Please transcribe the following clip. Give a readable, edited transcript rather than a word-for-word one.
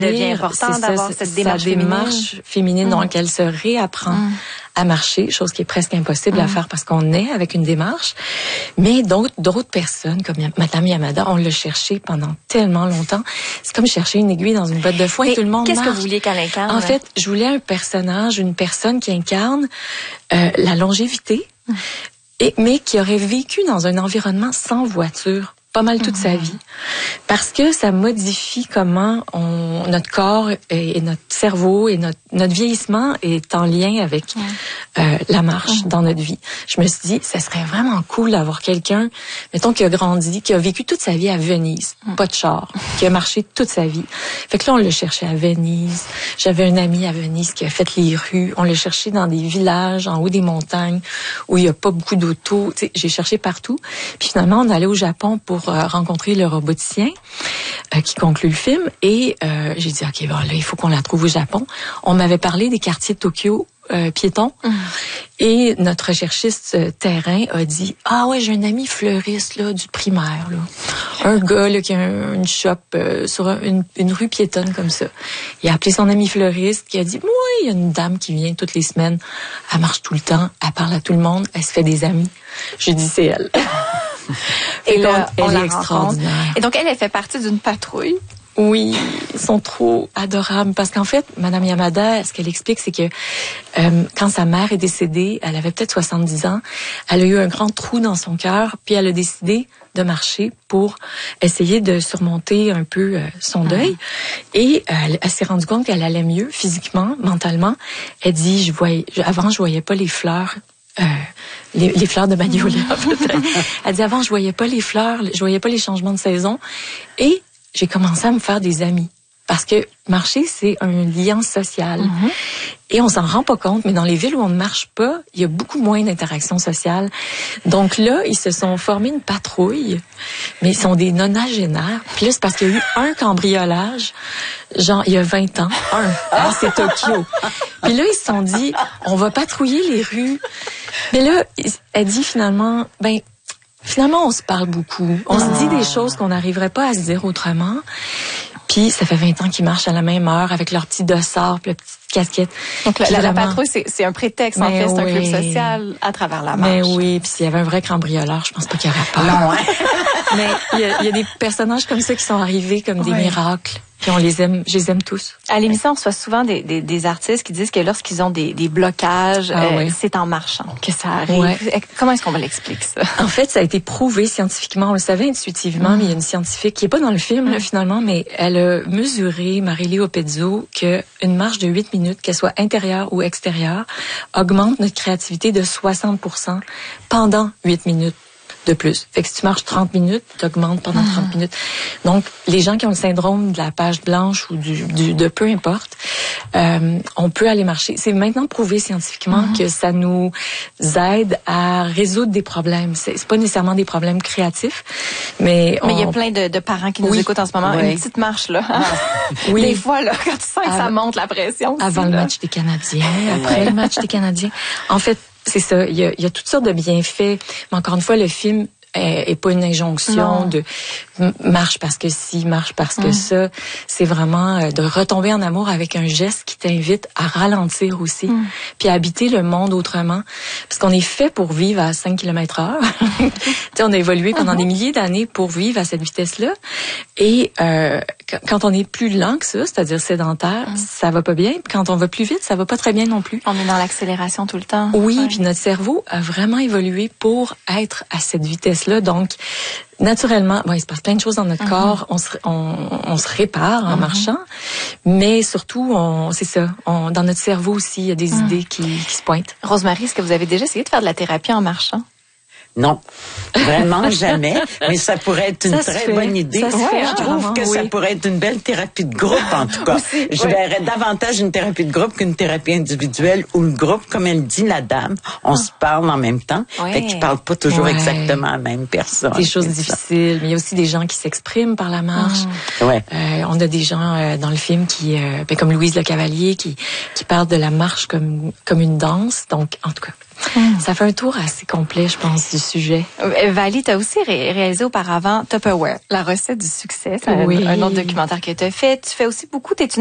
devient important d'avoir cette démarche féminine. Donc, elle se réapprend à marcher, chose qui est presque impossible à faire parce qu'on est avec une démarche. Mais d'autres personnes, comme Madame Yamada, on l'a cherché pendant tellement longtemps. C'est comme chercher une aiguille dans une botte de foin. Tout le monde qu'est-ce que vous vouliez qu'elle incarne? En fait, je voulais un personnage, une personne qui incarne la longévité, mais qui aurait vécu dans un environnement sans voiture pas mal toute sa vie, parce que ça modifie comment notre corps et notre cerveau et notre vieillissement est en lien avec la marche dans notre vie. Je me suis dit, ça serait vraiment cool d'avoir quelqu'un, mettons, qui a grandi, qui a vécu toute sa vie à Venise, pas de char, qui a marché toute sa vie. Fait que là, on l'a cherché à Venise. J'avais un ami à Venise qui a fait les rues. On l'a cherché dans des villages, en haut des montagnes, où il y a pas beaucoup d'autos. Tu sais, j'ai cherché partout. Puis finalement, on allait au Japon pour rencontrer le roboticien qui conclut le film. Et j'ai dit, OK, bon, là, il faut qu'on la trouve au Japon. On m'avait parlé des quartiers de Tokyo piétons. Et notre recherchiste terrain a dit, ah ouais, j'ai un ami fleuriste là du primaire, là. Un gars là, qui a une shop sur une rue piétonne comme ça. Il a appelé son ami fleuriste qui a dit, oui, il y a une dame qui vient toutes les semaines. Elle marche tout le temps, elle parle à tout le monde, elle se fait des amis. J'ai dit, c'est elle. Et là, elle est extraordinaire. Et donc, elle fait partie d'une patrouille. Oui, ils sont trop adorables. Parce qu'en fait, Madame Yamada, ce qu'elle explique, c'est que quand sa mère est décédée, elle avait peut-être 70 ans, elle a eu un grand trou dans son cœur, puis elle a décidé de marcher pour essayer de surmonter un peu son deuil. Et elle s'est rendue compte qu'elle allait mieux physiquement, mentalement. Elle dit, avant, je voyais pas les fleurs. Les fleurs de magnolia, peut-être. Elle dit, avant, je voyais pas les fleurs, je voyais pas les changements de saison. Et j'ai commencé à me faire des amis. Parce que marcher, c'est un lien social. Et on s'en rend pas compte, mais dans les villes où on ne marche pas, il y a beaucoup moins d'interactions sociales. Donc là, ils se sont formés une patrouille, mais ils sont des nonagénaires. Puis là, c'est parce qu'il y a eu un cambriolage, genre, il y a 20 ans. C'est Tokyo. Puis là, ils se sont dit, on va patrouiller les rues. Mais là, elle dit finalement, on se parle beaucoup. On se dit des choses qu'on n'arriverait pas à se dire autrement. Puis, ça fait 20 ans qu'ils marchent à la même heure avec leur petit dossard, puis leur petite casquette. Donc, la patrouille, c'est un prétexte, en fait. C'est un club social à travers la marche. Mais oui, puis s'il y avait un vrai cambrioleur, je pense pas qu'il y aurait peur. Non, hein? Mais il y a des personnages comme ça qui sont arrivés comme des miracles. Puis on les aime, je les aime tous. À l'émission, on reçoit souvent des artistes qui disent que lorsqu'ils ont des blocages, c'est en marchant que ça arrive. Comment est-ce qu'on va l'expliquer, ça? En fait, ça a été prouvé scientifiquement. On le savait intuitivement, mais il y a une scientifique qui est pas dans le film, là, finalement, mais elle a mesuré, Marilee Opezzo, que une marche de 8 minutes, qu'elle soit intérieure ou extérieure, augmente notre créativité de 60% pendant 8 minutes. De plus. Fait que si tu marches 30 minutes, tu augmentes pendant 30 minutes. Donc, les gens qui ont le syndrome de la page blanche ou de peu importe, on peut aller marcher. C'est maintenant prouvé scientifiquement que ça nous aide à résoudre des problèmes. C'est pas nécessairement des problèmes créatifs, mais il y a plein de parents qui nous écoutent en ce moment. Une petite marche, là. Des fois, là, quand tu sens que ça monte la pression. Avant le match des Canadiens, après le match des Canadiens. En fait, c'est ça. Il y a toutes sortes de bienfaits. Mais encore une fois, le film est pas une injonction de marche parce que si, marche parce que ça. C'est vraiment de retomber en amour avec un geste qui t'invite à ralentir aussi, puis à habiter le monde autrement. Parce qu'on est fait pour vivre à 5 km/h. On a évolué pendant des milliers d'années pour vivre à cette vitesse-là. Et quand on est plus lent que ça, c'est-à-dire sédentaire, ça va pas bien. Quand on va plus vite, ça va pas très bien non plus. On est dans l'accélération tout le temps. Oui, puis notre cerveau a vraiment évolué pour être à cette vitesse-là. Donc, naturellement, il se passe plein de choses dans notre corps. On se répare en marchant. Mais surtout, dans notre cerveau aussi, il y a des idées qui se pointent. Rosemary, est-ce que vous avez déjà essayé de faire de la thérapie en marchant? Non, vraiment jamais. Mais ça pourrait être une très bonne idée. Je trouve que ça pourrait être une belle thérapie de groupe, en tout cas. Je verrais davantage une thérapie de groupe qu'une thérapie individuelle où le groupe, comme elle dit, la dame, on se parle en même temps. Fait que je parle pas toujours exactement à la même personne. Des choses difficiles. Mais il y a aussi des gens qui s'expriment par la marche. On a des gens dans le film qui, comme Louise Le Cavalier, qui parlent de la marche comme une danse. Donc, en tout cas. Ça fait un tour assez complet, je pense, du sujet. Vali, tu as aussi réalisé auparavant Tupperware, la recette du succès. C'est un autre documentaire que tu as fait. Tu fais aussi beaucoup,